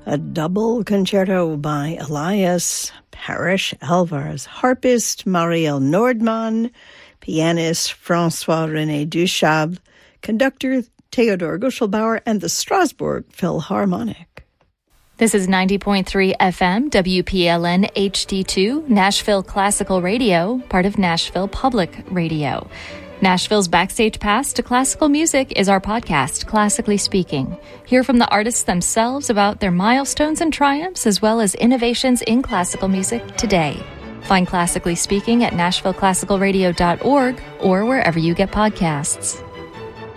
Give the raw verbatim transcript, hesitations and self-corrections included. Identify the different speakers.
Speaker 1: a double concerto by Elias Parrish Alvarez, harpist Marielle Nordmann, pianist François-René Duchable, conductor Theodor Guschelbauer, and the Strasbourg Philharmonic.
Speaker 2: This is ninety point three F M, W P L N H D two, Nashville Classical Radio, part of Nashville Public Radio. Nashville's backstage pass to classical music is our podcast, Classically Speaking. Hear from the artists themselves about their milestones and triumphs, as well as innovations in classical music today. Find Classically Speaking at nashville classical radio dot org or wherever you get podcasts.